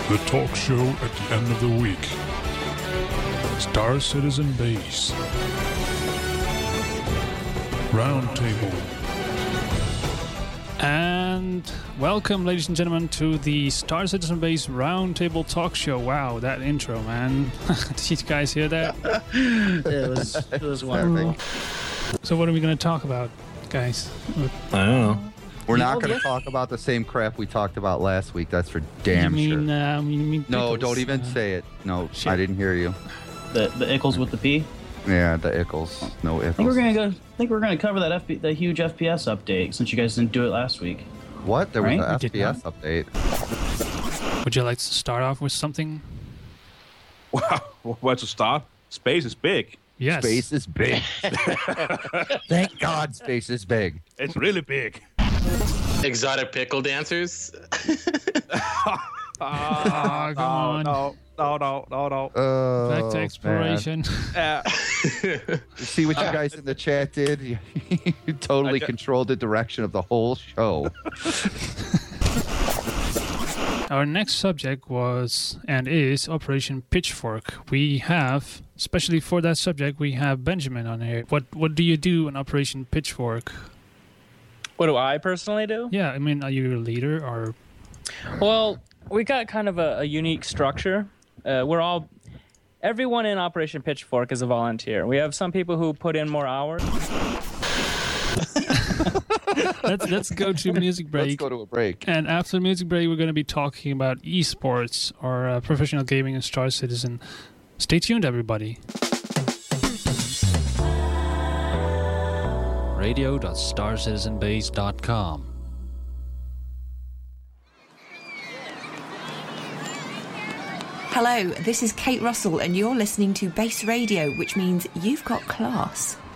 The talk show at the end of the week. Star Citizen Base. Roundtable. And welcome, ladies and gentlemen, to the Star Citizen Base Roundtable Talk Show. Wow, that intro, man. Did you guys hear that? It was wonderful. So what are we going to talk about, guys? I don't know. We're not going to talk about the same crap we talked about last week. That's for damn you sure. mean No, pickles? don't even say it. No, shit. I didn't hear you. The Ickles with the P. Yeah, the Ickles. No Ickles. I think we're gonna cover that the huge FPS update since you guys didn't do it last week. What? There was Right? an We did FPS update. Would you like to start off with something? Wow, where to start? Space is big. Yes. Space is big. Thank God space is big. It's really big. Exotic pickle dancers. Oh, come on. No. Oh, Back to exploration. See what you guys in the chat did? You totally controlled the direction of the whole show. Our next subject was and is Operation Pitchfork. We have, especially for that subject, we have Benjamin on here. What do you do in Operation Pitchfork? What do I personally do? Yeah, I mean, are you a leader or? Well, we got kind of a unique structure. Everyone in Operation Pitchfork is a volunteer. We have some people who put in more hours. Let's go to music break. Let's go to a break. And after the music break, we're going to be talking about esports or professional gaming in Star Citizen. Stay tuned, everybody. radio.starcitizenbase.com. Hello, this is Kate Russell, and you're listening to Base Radio, which means you've got class.